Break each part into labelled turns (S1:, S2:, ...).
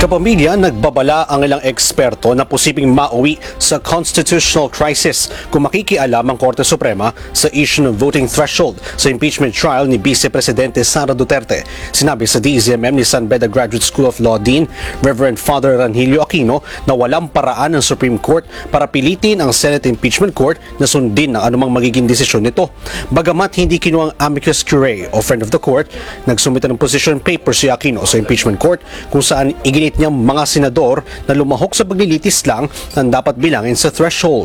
S1: Kapamilya, nagbabala ang ilang eksperto na posibleng mauwi sa constitutional crisis kung makikialam ang Korte Suprema sa issue ng voting threshold sa impeachment trial ni Vice Presidente Sara Duterte. Sinabi sa DZMM ni San Beda Graduate School of Law Dean Reverend Father Ranhilio Aquino na walang paraan ng Supreme Court para pilitin ang Senate Impeachment Court na sundin ang anumang magiging desisyon nito. Bagamat hindi kinuha ang amicus curiae o friend of the court, nagsumita ng position paper si Aquino sa impeachment court kung saan iginit niyang mga senador na lumahok sa paglilitis lang ang dapat bilangin sa threshold.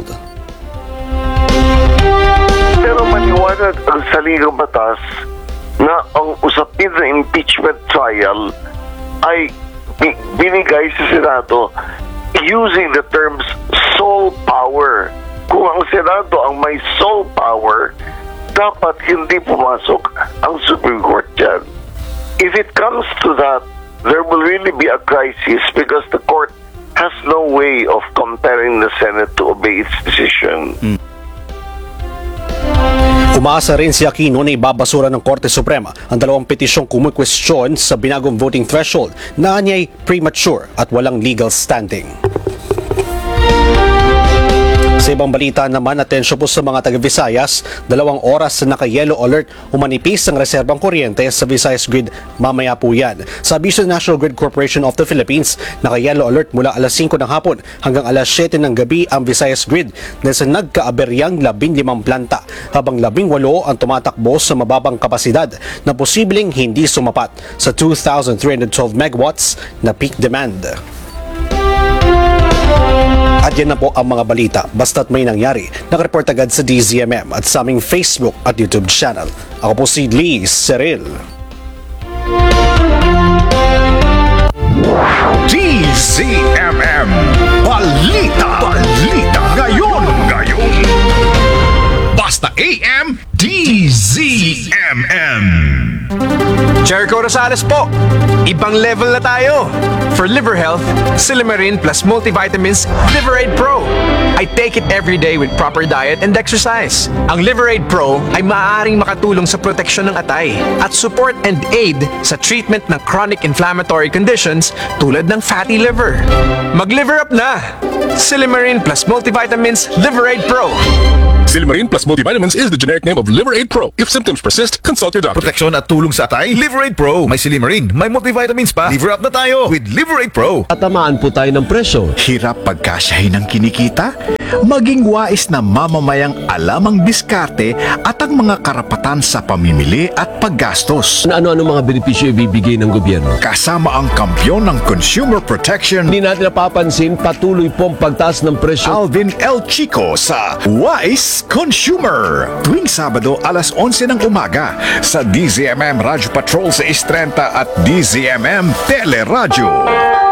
S2: Pero maliwanag ang saligang batas na ang usapin na impeachment trial ay binigay sa Senado using the terms sole power. Kung ang Senado ang may sole power, dapat hindi pumasok ang Supreme Court dyan. If it comes to that, there will really be a crisis because the court has no way of compelling the Senate to obey its decision.
S1: Umaasa rin si Aquino na ibabasura ng Korte Suprema ang dalawang petisyong kumukwestiyon sa binagong voting threshold na anya'y premature at walang legal standing. Sa ibang balita naman, atensyon po sa mga taga-Visayas, 2 oras na naka-yellow alert umanipis ang reserbang kuryente sa Visayas Grid mamaya po yan. Sa abiso ng National Grid Corporation of the Philippines, naka-yellow alert mula alas 5 ng hapon hanggang alas 7 ng gabi ang Visayas Grid dahil sa nagkaaberyang 15 planta, habang 18 ang tumatakbo sa mababang kapasidad na posibleng hindi sumapat sa 2,312 megawatts na peak demand. At yan na po ang mga balita. Basta't may nangyari, nakareport agad sa DZMM at sa aming Facebook at YouTube channel. Ako po si Lee Seril.
S3: DZMM Balita Ngayon Basta AM DZMM.
S4: Jericho Rosales po. Ibang level na tayo. For liver health, Silymarin plus multivitamins Liverade Pro. I take it every day with proper diet and exercise. Ang Liverade Pro ay maaaring makatulong sa proteksyon ng atay at support and aid sa treatment ng chronic inflammatory conditions tulad ng fatty liver. Mag-liver up na! Silymarin plus multivitamins Liverade Pro.
S3: Silymarin plus multivitamins is the generic name of Liverade Pro. If symptoms persist, consult your doctor.
S5: Proteksyon at tulong sa atay, Liverade Pro. May Silymarin, may multivitamins pa. Liver up na tayo with Liverade Pro.
S6: Tatamaan po tayo ng presyo.
S7: Hirap pagkasyahin ng kinikita? Maging wais na mamamayang alam ang diskarte at ang mga karapatan sa pamimili at paggastos.
S6: Ano-ano mga benepisyo ibibigay ng gobyerno?
S7: Kasama ang kampyon ng consumer protection,
S6: Hindi natin napapansin patuloy pong pagtaas ng presyo.
S7: Alvin L. Chico sa Wise Consumer. Tuwing Sabado alas 11 ng umaga sa DZMM Radio Patrol sa 6:30 at DZMM Teleradyo.